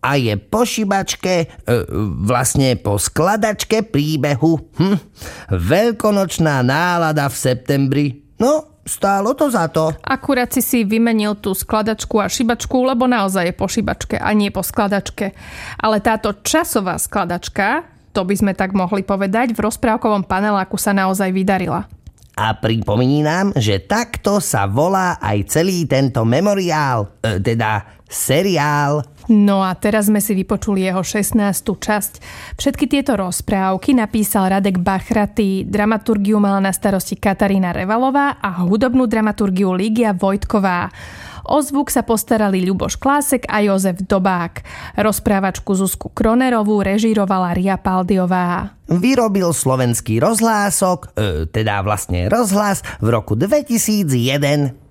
a je po šibačke, vlastne po skladačke príbehu. Veľkonočná nálada v septembri. No, stálo to za to. Akurát si vymenil tú skladačku a šibačku, lebo naozaj je po šibačke a nie po skladačke. Ale táto časová skladačka, to by sme tak mohli povedať, v rozprávkovom paneláku sa naozaj vydarila. A pripomínam, že takto sa volá aj celý tento memoriál, teda seriál. No a teraz sme si vypočuli jeho 16. časť. Všetky tieto rozprávky napísal Radek Bachraty, dramaturgiu mala na starosti Katarína Revalová a hudobnú dramaturgiu Lígia Vojtková. O zvuk sa postarali Ľuboš Klásek a Jozef Dobák. Rozprávačku Zuzku Kronerovú režírovala Ria Paldiová. Vyrobil Slovenský rozhlások, teda vlastne rozhlas, v roku 2001.